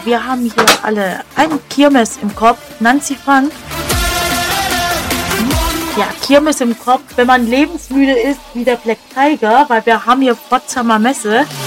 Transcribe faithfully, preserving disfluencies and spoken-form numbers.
wir haben hier alle ein Kirmes im Kopf. Nancy Frank. Ja, Kirmes im Kopf, wenn man lebensmüde ist wie der Black Tiger, weil wir haben hier Potsdamer Messe.